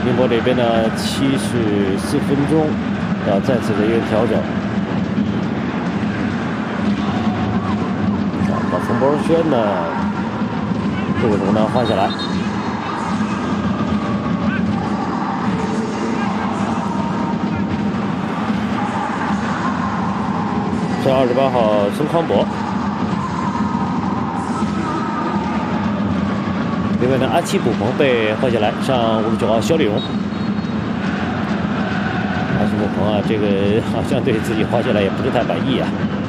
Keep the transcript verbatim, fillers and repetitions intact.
宁波这边呢，七十四分钟要再次人员调整。啊，把冯博轩呢这个中呢换下来。是二十八号孙康博。另外呢，阿奇卜鹏被换下来，上五十九号肖立荣。阿奇卜鹏啊，这个好像对自己换下来也不是太满意啊。